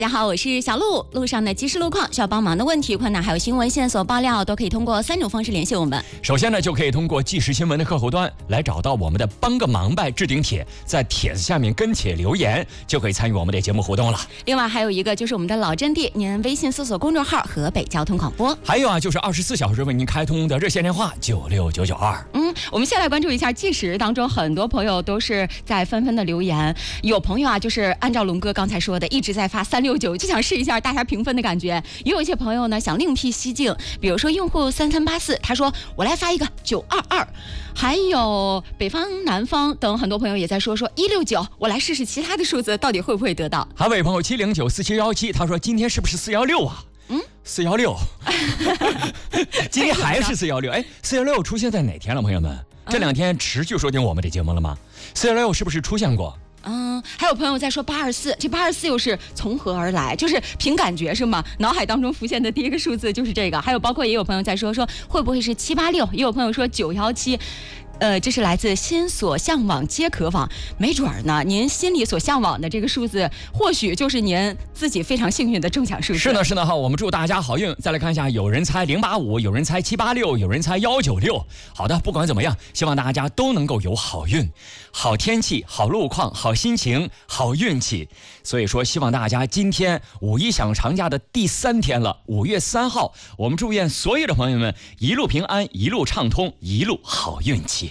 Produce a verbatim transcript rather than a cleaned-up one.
大家好，我是小鹿。路上的即时路况、需要帮忙的问题、困难，还有新闻线索爆料，都可以通过三种方式联系我们。 首先呢，就可以通过即时新闻的客户端来找到我们的帮个忙呗置顶帖，在帖子下面跟帖留言，就可以参与我们的节目互动了。 另外还有一个就是我们的老阵地，您微信搜索公众号河北交通广播。 还有啊，就是二十四小时为您开通的热线电话九六九九二。 嗯，我们先来关注一下即时当中，很多朋友都是在纷纷的留言。有朋友啊，就是按照龙哥刚才说的，一直在发三六九，就想试一下大家评分的感觉。也有一些朋友呢想另辟蹊径，比如说用户三三八四，他说我来发一个九二二。还有北方、南方等很多朋友也在说说一六九，我来试试其他的数字到底会不会得到。 还有位朋友七零九四七幺七，他说今天是不是四幺六啊？嗯，四幺六，今天还是四幺六？哎，四幺六出现在哪天了，朋友们？这两天持续收听我们的节目了吗？四幺六是不是出现过？ 嗯，还有朋友在说八二四，这八二四又是从何而来？就是凭感觉是吗？脑海当中浮现的第一个数字就是这个。还有包括也有朋友在说说会不会是七八六？也有朋友说九幺七。呃，这是来自心所向往皆可往，没准儿呢，您心里所向往的这个数字，或许就是您自己非常幸运的中奖数字。 是呢，是呢哈，我们祝大家好运。再来看一下，有人猜零八五，有人猜七八六，有人猜幺九六。好的，不管怎么样，希望大家都能够有好运、好天气、好路况、好心情、好运气。所以说，希望大家今天五一小长假的第三天了，五月三号，我们祝愿所有的朋友们一路平安，一路畅通，一路好运气。